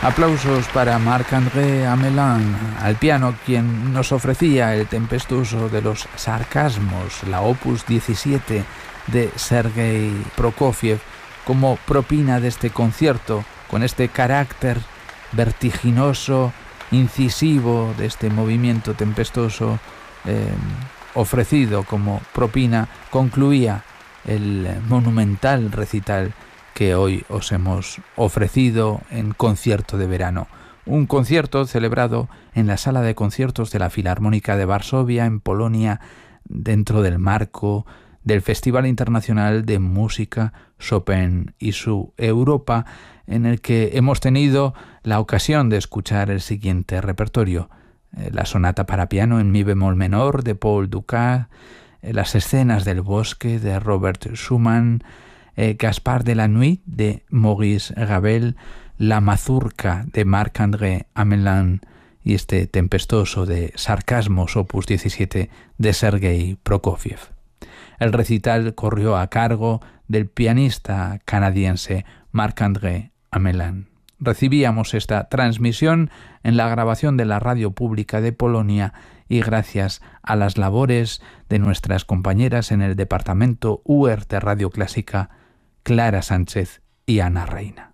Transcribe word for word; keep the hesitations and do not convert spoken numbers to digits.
Aplausos para Marc-André Hamelin, al piano, quien nos ofrecía el tempestuoso de los sarcasmos, la opus diecisiete de Sergei Prokofiev, como propina de este concierto, con este carácter vertiginoso, incisivo de este movimiento tempestuoso eh, ofrecido como propina, concluía el monumental recital que hoy os hemos ofrecido en concierto de verano. Un concierto celebrado en la sala de conciertos de la Filarmónica de Varsovia, en Polonia, dentro del marco del Festival Internacional de Música Chopin y su Europa, en el que hemos tenido la ocasión de escuchar el siguiente repertorio: eh, la sonata para piano en mi bemol menor de Paul Dukas, eh, las escenas del bosque de Robert Schumann, eh, Gaspard de la Nuit de Maurice Ravel, la mazurca de Marc-André Hamelin y este tempestuoso de sarcasmos opus diecisiete de Sergei Prokofiev. El recital corrió a cargo del pianista canadiense Marc-André Hamelin. Recibíamos esta transmisión en la grabación de la Radio Pública de Polonia y gracias a las labores de nuestras compañeras en el departamento U E R de Radio Clásica, Clara Sánchez y Ana Reina.